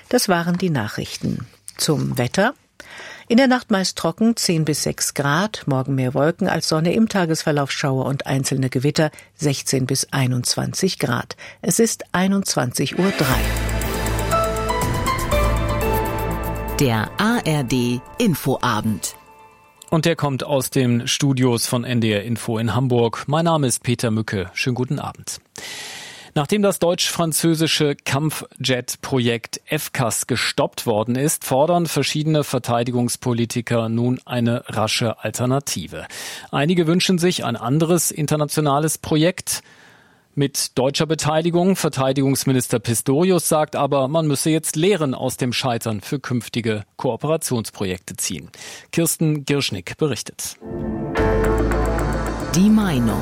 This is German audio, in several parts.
Das waren die Nachrichten. Zum Wetter. In der Nacht meist trocken, 10 bis 6 Grad, morgen mehr Wolken als Sonne, im Tagesverlauf Schauer und einzelne Gewitter, 16 bis 21 Grad. Es ist 21:03 Uhr. Der ARD Infoabend. Und der kommt aus den Studios von NDR Info in Hamburg. Mein Name ist Peter Mücke. Schönen guten Abend. Nachdem das deutsch-französische Kampfjet-Projekt FCAS gestoppt worden ist, fordern verschiedene Verteidigungspolitiker nun eine rasche Alternative. Einige wünschen sich ein anderes internationales Projekt mit deutscher Beteiligung. Verteidigungsminister Pistorius sagt aber, man müsse jetzt Lehren aus dem Scheitern für künftige Kooperationsprojekte ziehen. Kirsten Girschnick berichtet. Die Meinung.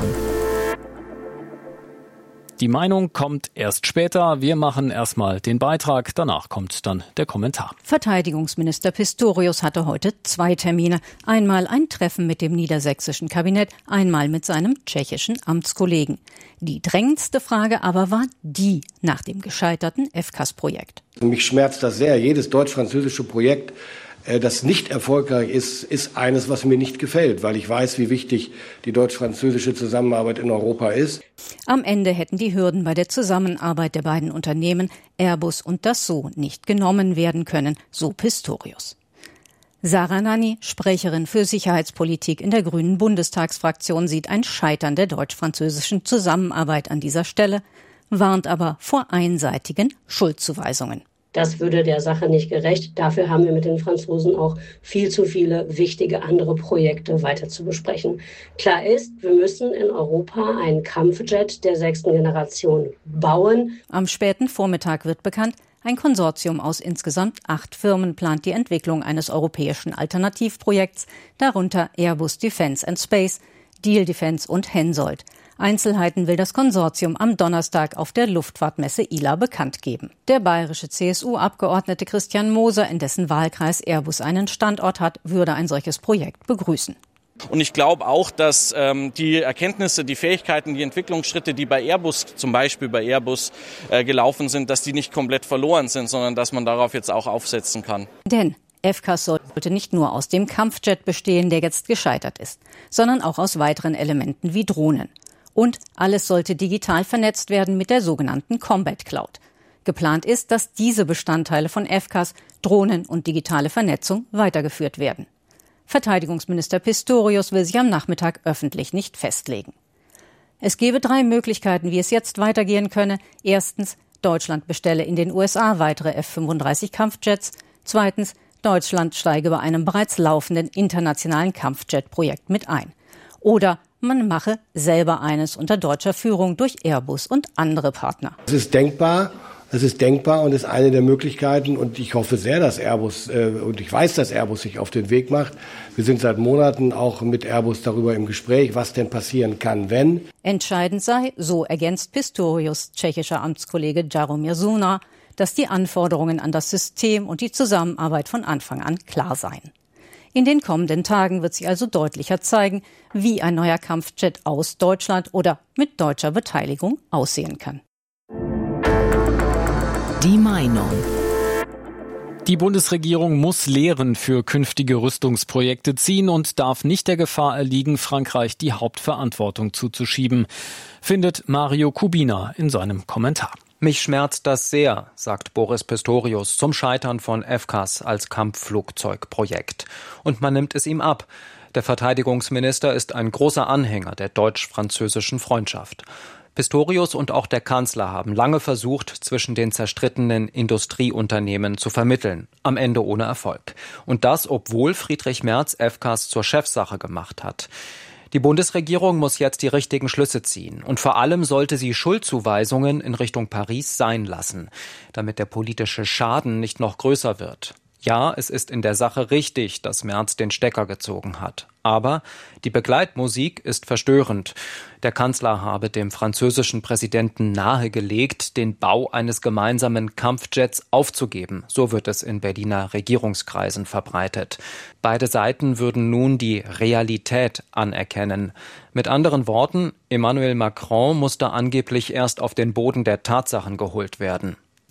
Die Meinung kommt erst später. Wir machen erstmal den Beitrag, danach kommt dann der Kommentar. Verteidigungsminister Pistorius hatte heute 2 Termine. Einmal ein Treffen mit dem niedersächsischen Kabinett, einmal mit seinem tschechischen Amtskollegen. Die drängendste Frage aber war die nach dem gescheiterten FCAS-Projekt. Mich schmerzt das sehr. Jedes deutsch-französische Projekt, das nicht erfolgreich ist eines, was mir nicht gefällt, weil ich weiß, wie wichtig die deutsch-französische Zusammenarbeit in Europa ist. Am Ende hätten die Hürden bei der Zusammenarbeit der beiden Unternehmen Airbus und Dassault nicht genommen werden können, so Pistorius. Sarah Nanni, Sprecherin für Sicherheitspolitik in der Grünen Bundestagsfraktion, sieht ein Scheitern der deutsch-französischen Zusammenarbeit an dieser Stelle, warnt aber vor einseitigen Schuldzuweisungen. Das würde der Sache nicht gerecht. Dafür haben wir mit den Franzosen auch viel zu viele wichtige andere Projekte weiter zu besprechen. Klar ist, wir müssen in Europa einen Kampfjet der 6. Generation bauen. Am späten Vormittag wird bekannt, ein Konsortium aus insgesamt 8 Firmen plant die Entwicklung eines europäischen Alternativprojekts, darunter Airbus Defence and Space, Diehl Defence und Hensoldt. Einzelheiten will das Konsortium am Donnerstag auf der Luftfahrtmesse ILA bekannt geben. Der bayerische CSU-Abgeordnete Christian Moser, in dessen Wahlkreis Airbus einen Standort hat, würde ein solches Projekt begrüßen. Und ich glaube auch, dass die Erkenntnisse, die Fähigkeiten, die Entwicklungsschritte, die bei Airbus, zum Beispiel bei Airbus gelaufen sind, dass die nicht komplett verloren sind, sondern dass man darauf jetzt auch aufsetzen kann. Denn FCAS sollte nicht nur aus dem Kampfjet bestehen, der jetzt gescheitert ist, sondern auch aus weiteren Elementen wie Drohnen. Und alles sollte digital vernetzt werden mit der sogenannten Combat Cloud. Geplant ist, dass diese Bestandteile von FCAS, Drohnen und digitale Vernetzung, weitergeführt werden. Verteidigungsminister Pistorius will sich am Nachmittag öffentlich nicht festlegen. Es gebe 3 Möglichkeiten, wie es jetzt weitergehen könne. Erstens, Deutschland bestelle in den USA weitere F-35 Kampfjets. Zweitens, Deutschland steige bei einem bereits laufenden internationalen Kampfjet-Projekt mit ein. Oder man mache selber eines unter deutscher Führung durch Airbus und andere Partner. Es ist denkbar und ist eine der Möglichkeiten. Und ich hoffe sehr, dass Airbus, und ich weiß, dass Airbus sich auf den Weg macht. Wir sind seit Monaten auch mit Airbus darüber im Gespräch, was denn passieren kann, wenn. Entscheidend sei, so ergänzt Pistorius tschechischer Amtskollege Jaromír Suna, dass die Anforderungen an das System und die Zusammenarbeit von Anfang an klar seien. In den kommenden Tagen wird sich also deutlicher zeigen, wie ein neuer Kampfjet aus Deutschland oder mit deutscher Beteiligung aussehen kann. Die Meinung. Die Bundesregierung muss Lehren für künftige Rüstungsprojekte ziehen und darf nicht der Gefahr erliegen, Frankreich die Hauptverantwortung zuzuschieben, findet Mario Kubina in seinem Kommentar. Mich schmerzt das sehr, sagt Boris Pistorius zum Scheitern von FCAS als Kampfflugzeugprojekt. Und man nimmt es ihm ab. Der Verteidigungsminister ist ein großer Anhänger der deutsch-französischen Freundschaft. Pistorius und auch der Kanzler haben lange versucht, zwischen den zerstrittenen Industrieunternehmen zu vermitteln, am Ende ohne Erfolg. Und das, obwohl Friedrich Merz FCAS zur Chefsache gemacht hat. Die Bundesregierung muss jetzt die richtigen Schlüsse ziehen. Und vor allem sollte sie Schuldzuweisungen in Richtung Paris sein lassen, damit der politische Schaden nicht noch größer wird. Ja, es ist in der Sache richtig, dass Merz den Stecker gezogen hat. Aber die Begleitmusik ist verstörend. Der Kanzler habe dem französischen Präsidenten nahegelegt, den Bau eines gemeinsamen Kampfjets aufzugeben. So wird es in Berliner Regierungskreisen verbreitet. Beide Seiten würden nun die Realität anerkennen. Mit anderen Worten, Emmanuel Macron musste angeblich erst auf den Boden der Tatsachen geholt werden.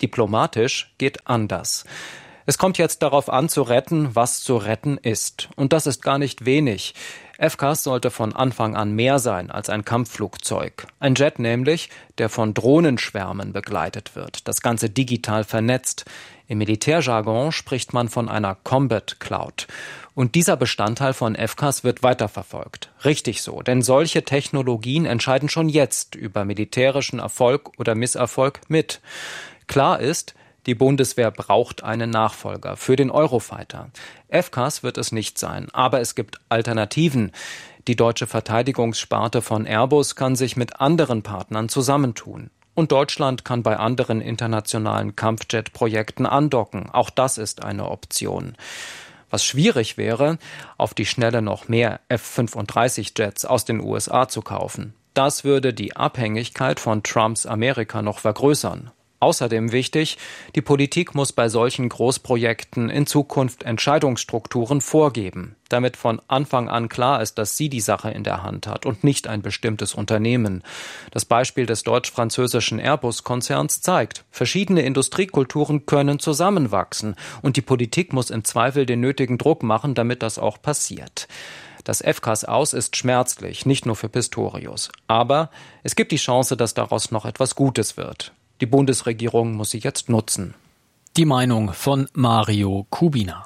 Diplomatisch geht anders. Es kommt jetzt darauf an, zu retten, was zu retten ist. Und das ist gar nicht wenig. FCAS sollte von Anfang an mehr sein als ein Kampfflugzeug. Ein Jet nämlich, der von Drohnenschwärmen begleitet wird. Das Ganze digital vernetzt. Im Militärjargon spricht man von einer Combat Cloud. Und dieser Bestandteil von FCAS wird weiterverfolgt. Richtig so, denn solche Technologien entscheiden schon jetzt über militärischen Erfolg oder Misserfolg mit. Klar ist, die Bundeswehr braucht einen Nachfolger für den Eurofighter. FCAS wird es nicht sein, aber es gibt Alternativen. Die deutsche Verteidigungssparte von Airbus kann sich mit anderen Partnern zusammentun. Und Deutschland kann bei anderen internationalen Kampfjet-Projekten andocken. Auch das ist eine Option. Was schwierig wäre, auf die Schnelle noch mehr F-35-Jets aus den USA zu kaufen. Das würde die Abhängigkeit von Trumps Amerika noch vergrößern. Außerdem wichtig, die Politik muss bei solchen Großprojekten in Zukunft Entscheidungsstrukturen vorgeben, damit von Anfang an klar ist, dass sie die Sache in der Hand hat und nicht ein bestimmtes Unternehmen. Das Beispiel des deutsch-französischen Airbus-Konzerns zeigt, verschiedene Industriekulturen können zusammenwachsen und die Politik muss im Zweifel den nötigen Druck machen, damit das auch passiert. Das FCAS aus ist schmerzlich, nicht nur für Pistorius. Aber es gibt die Chance, dass daraus noch etwas Gutes wird. Die Bundesregierung muss sie jetzt nutzen. Die Meinung von Mario Kubina.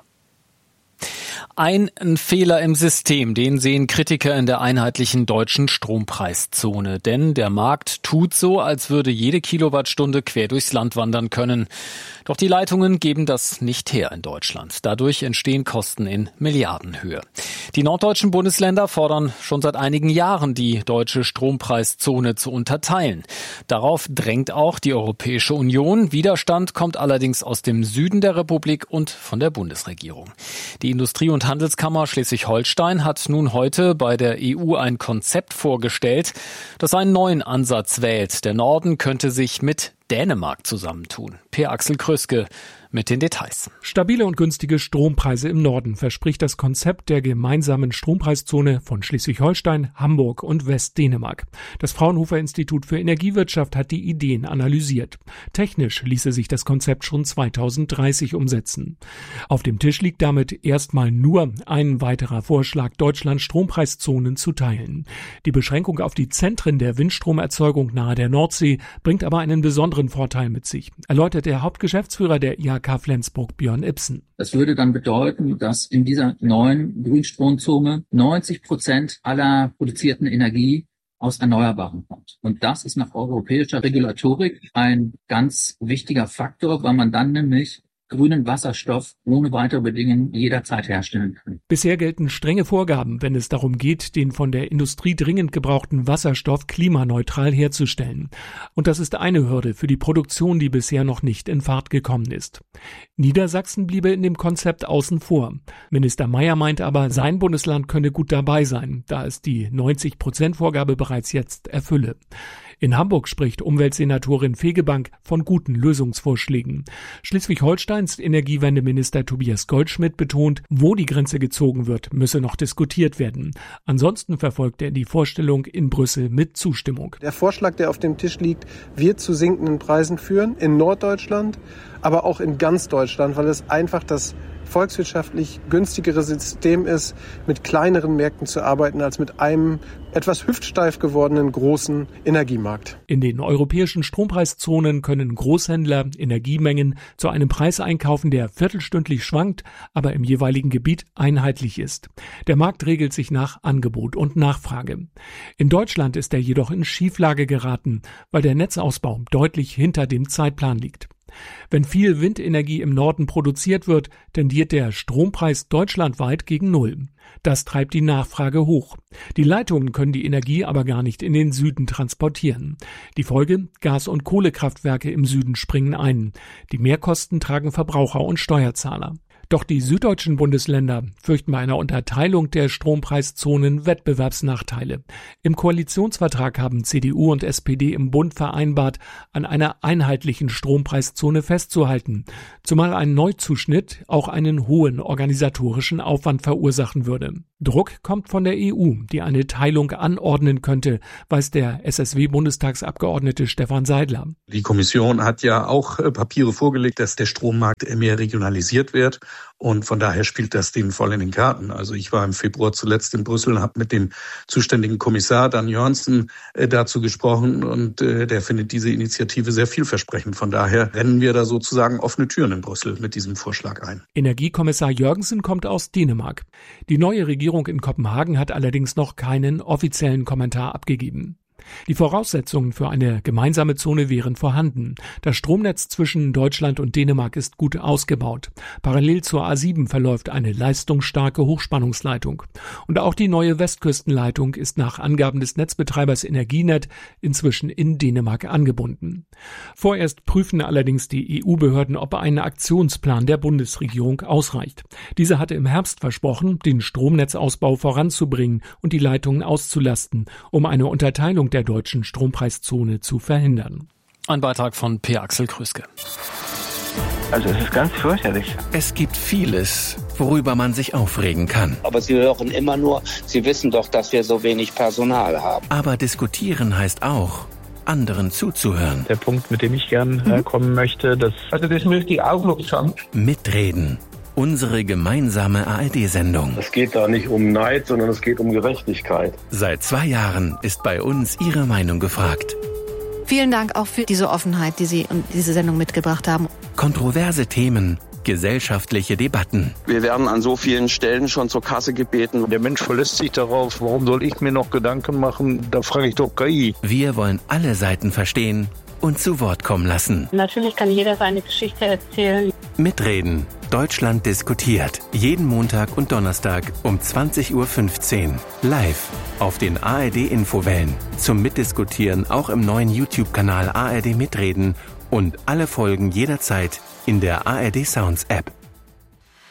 Ein Fehler im System, den sehen Kritiker in der einheitlichen deutschen Strompreiszone. Denn der Markt tut so, als würde jede Kilowattstunde quer durchs Land wandern können. Doch die Leitungen geben das nicht her in Deutschland. Dadurch entstehen Kosten in Milliardenhöhe. Die norddeutschen Bundesländer fordern schon seit einigen Jahren, die deutsche Strompreiszone zu unterteilen. Darauf drängt auch die Europäische Union. Widerstand kommt allerdings aus dem Süden der Republik und von der Bundesregierung. Die Industrie- und Handelskammer Schleswig-Holstein hat nun heute bei der EU ein Konzept vorgestellt, das einen neuen Ansatz wählt. Der Norden könnte sich mit Dänemark zusammentun. Per Axel Kröske mit den Details. Stabile und günstige Strompreise im Norden verspricht das Konzept der gemeinsamen Strompreiszone von Schleswig-Holstein, Hamburg und Westdänemark. Das Fraunhofer Institut für Energiewirtschaft hat die Ideen analysiert. Technisch ließe sich das Konzept schon 2030 umsetzen. Auf dem Tisch liegt damit erstmal nur ein weiterer Vorschlag, Deutschlands Strompreiszonen zu teilen. Die Beschränkung auf die Zentren der Windstromerzeugung nahe der Nordsee bringt aber einen besonderen Vorteil mit sich, erläutert der Hauptgeschäftsführer der IHK Flensburg, Björn Ibsen. Das würde dann bedeuten, dass in dieser neuen Grünstromzone 90% aller produzierten Energie aus Erneuerbaren kommt. Und das ist nach europäischer Regulatorik ein ganz wichtiger Faktor, weil man dann nämlich grünen Wasserstoff ohne weitere Bedingungen jederzeit herstellen kann. Bisher gelten strenge Vorgaben, wenn es darum geht, den von der Industrie dringend gebrauchten Wasserstoff klimaneutral herzustellen. Und das ist eine Hürde für die Produktion, die bisher noch nicht in Fahrt gekommen ist. Niedersachsen bliebe in dem Konzept außen vor. Minister Mayer meint aber, sein Bundesland könne gut dabei sein, da es die 90%-Vorgabe bereits jetzt erfülle. In Hamburg spricht Umweltsenatorin Fegebank von guten Lösungsvorschlägen. Schleswig-Holsteins Energiewendeminister Tobias Goldschmidt betont, wo die Grenze gezogen wird, müsse noch diskutiert werden. Ansonsten verfolgt er die Vorstellung in Brüssel mit Zustimmung. Der Vorschlag, der auf dem Tisch liegt, wird zu sinkenden Preisen führen, in Norddeutschland, aber auch in ganz Deutschland, weil es einfach das volkswirtschaftlich günstigere System ist, mit kleineren Märkten zu arbeiten, als mit einem etwas hüftsteif gewordenen großen Energiemarkt. In den europäischen Strompreiszonen können Großhändler Energiemengen zu einem Preis einkaufen, der viertelstündlich schwankt, aber im jeweiligen Gebiet einheitlich ist. Der Markt regelt sich nach Angebot und Nachfrage. In Deutschland ist er jedoch in Schieflage geraten, weil der Netzausbau deutlich hinter dem Zeitplan liegt. Wenn viel Windenergie im Norden produziert wird, tendiert der Strompreis deutschlandweit gegen Null. Das treibt die Nachfrage hoch. Die Leitungen können die Energie aber gar nicht in den Süden transportieren. Die Folge: Gas- und Kohlekraftwerke im Süden springen ein. Die Mehrkosten tragen Verbraucher und Steuerzahler. Doch die süddeutschen Bundesländer fürchten bei einer Unterteilung der Strompreiszonen Wettbewerbsnachteile. Im Koalitionsvertrag haben CDU und SPD im Bund vereinbart, an einer einheitlichen Strompreiszone festzuhalten, zumal ein Neuzuschnitt auch einen hohen organisatorischen Aufwand verursachen würde. Druck kommt von der EU, die eine Teilung anordnen könnte, weiß der SSW-Bundestagsabgeordnete Stefan Seidler. Die Kommission hat ja auch Papiere vorgelegt, dass der Strommarkt mehr regionalisiert wird. Und von daher spielt das denen voll in den Karten. Also ich war im Februar zuletzt in Brüssel und habe mit dem zuständigen Kommissar Dan Jørgensen dazu gesprochen. Und der findet diese Initiative sehr vielversprechend. Von daher rennen wir da sozusagen offene Türen in Brüssel mit diesem Vorschlag ein. Energiekommissar Jørgensen kommt aus Dänemark. Die neue Regierung in Kopenhagen hat allerdings noch keinen offiziellen Kommentar abgegeben. Die Voraussetzungen für eine gemeinsame Zone wären vorhanden. Das Stromnetz zwischen Deutschland und Dänemark ist gut ausgebaut. Parallel zur A7 verläuft eine leistungsstarke Hochspannungsleitung. Und auch die neue Westküstenleitung ist nach Angaben des Netzbetreibers Energinet inzwischen in Dänemark angebunden. Vorerst prüfen allerdings die EU-Behörden, ob ein Aktionsplan der Bundesregierung ausreicht. Diese hatte im Herbst versprochen, den Stromnetzausbau voranzubringen und die Leitungen auszulasten, um eine Unterteilung der deutschen Strompreiszone zu verhindern. Ein Beitrag von P. Axel Krüske. Also es ist ganz fürchterlich. Es gibt vieles, worüber man sich aufregen kann. Aber Sie hören immer nur, Sie wissen doch, dass wir so wenig Personal haben. Aber diskutieren heißt auch, anderen zuzuhören. Der Punkt, mit dem ich gern kommen möchte, das müsste ich auch noch sagen. Mitreden. Unsere gemeinsame ARD-Sendung. Es geht da nicht um Neid, sondern es geht um Gerechtigkeit. Seit 2 Jahren ist bei uns Ihre Meinung gefragt. Vielen Dank auch für diese Offenheit, die Sie und diese Sendung mitgebracht haben. Kontroverse Themen, gesellschaftliche Debatten. Wir werden an so vielen Stellen schon zur Kasse gebeten. Der Mensch verlässt sich darauf, warum soll ich mir noch Gedanken machen? Da frage ich doch KI. Wir wollen alle Seiten verstehen und zu Wort kommen lassen. Natürlich kann jeder seine Geschichte erzählen. Mitreden. Deutschland diskutiert. Jeden Montag und Donnerstag um 20.15 Uhr. Live auf den ARD-Infowellen. Zum Mitdiskutieren auch im neuen YouTube-Kanal ARD Mitreden und alle Folgen jederzeit in der ARD Sounds App.